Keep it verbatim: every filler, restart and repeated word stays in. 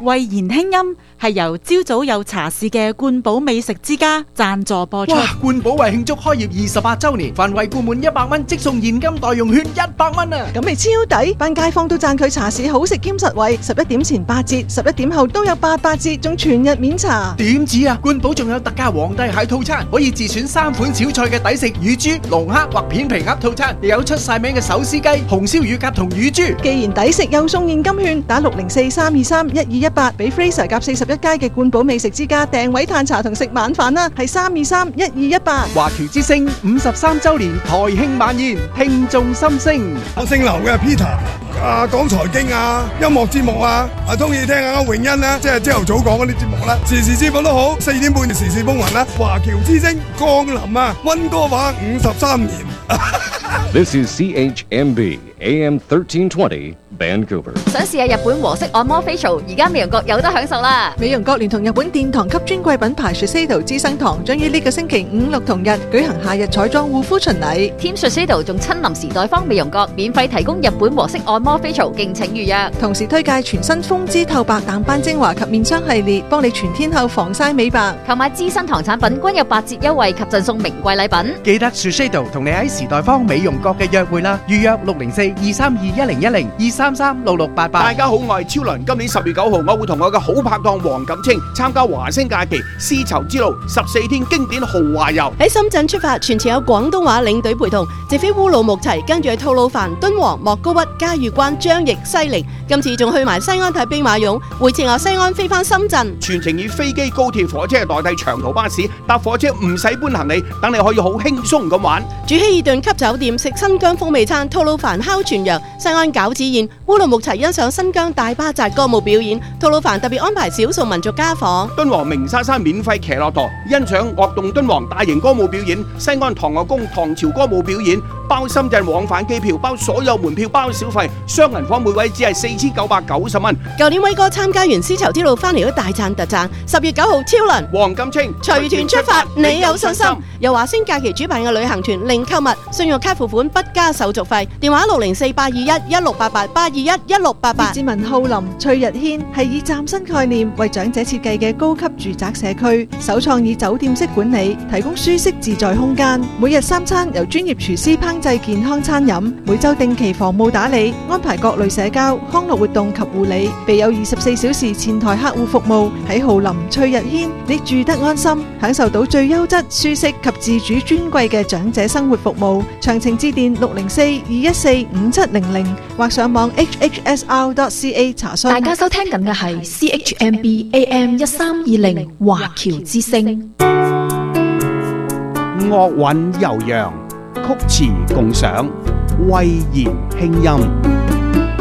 慧言輕音係由朝早有茶市嘅冠寶美食之家贊助播出。 哇！冠寶為慶祝開業二十八週年，凡惠顧滿一百蚊即送現金代用券一百蚊啊！ 咁咪超抵，班街坊都讚佢茶市好食兼實惠。十一點前八折，十一點後都有八八折，仲全日免茶。 點止啊！冠寶仲有特價皇帝蟹套餐，可以自選三款小菜嘅抵食乳豬、龍蝦或片皮鴨套餐，亦有出晒名嘅手撕雞、紅燒乳鴿同乳豬。 既然抵食又送現金券，打六零四三二三一二一八，俾 Fraser 夾四十一街嘅冠寶美食之家訂位嘆茶同食晚飯啦，係三二三一二一八。 華僑之聲五十三週年台慶晚宴，聽眾心聲。 我姓劉嘅 Peter， 啊講財經啊、音樂節目啊，啊中意聽下阿詠欣啦，即係朝頭早講嗰啲節目啦，時時節目都好，四點半時事風雲啦，華僑之聲降臨啊，溫哥華五十三年。 This is C H M B A M thirteen twenty Vancouver。 想試下日本和式按摩 facial， 而家美容閣有得享受啦！ 美容閣聯同日本殿堂級專櫃品牌 Shiseido 資生堂，將於呢個星期五六同日舉行夏日彩妝護膚巡禮。 Team Shiseido 仲親臨時代坊美容閣，免費提供日本和式按摩 facial， 敬請預約。 同時推介全新豐姿透白淡斑精華及面霜系列，幫你全天候防曬美白。 購買資生堂產品均有八折優惠及贈送名貴禮品。 記得 Shiseido 同你喺時代坊美容閣嘅約會啦，預約六零四二三二一零一零二三三六六八八。 大家好，我係超倫。今年十月九號，我會同我嘅好拍檔黃錦清參加華星假期絲綢之路十四天經典豪華遊。 喺深圳出發，全程有廣東話領隊陪同，直飛烏魯木齊，跟住去吐魯番、敦煌、莫高窟、嘉峪關、張掖、西寧。今次仲去埋西安睇兵馬俑，回程由西安飛翻深圳。 全程以飛機、高鐵、火車代替長途巴士，搭火車唔使搬行李，等你可以好輕鬆咁玩。 住希爾頓級酒店，食新疆風味餐，吐魯番烤全羊，西安餃子宴，烏魯木齊欣賞新疆大巴扎歌舞表演，吐魯番特別安排少數民族家訪。 敦煌鳴沙山免費騎駱駝，欣賞樂動敦煌大型歌舞表演。西安唐樂宮唐朝歌舞表演，包深圳往返機票，包所有門票，包小費，雙人房每位只係四千九百九十蚊。 舊年威哥參加完絲綢之路翻嚟都大讚特讚。十月九號超輪黃錦清隨團出發，你有信心？由華星假期主辦嘅旅行團，零購物，信用卡付款不加手續費。電話六零四八二一一六八八八二一一六八八。 志文浩林、崔日軒係以嶄新概念為長者設計嘅高級住宅社區，首創以酒店式管理，提供舒適自在空間。每日三餐由專業廚師烹製健康餐飲，每週定期房務打理，安排各類社交、康樂活動及護理，備有二十四小時前台客戶服務。喺浩林、崔日軒，你住得安心，享受到最優質、舒適及自主尊貴嘅長者生活服務。詳情致電六零四二一四五七零零或上網 h h s r dot c a 查詢。 大家收聽緊嘅係 C H M B A M 一三二零華僑之聲。 樂韻悠揚，曲詞共賞，慧言輕音。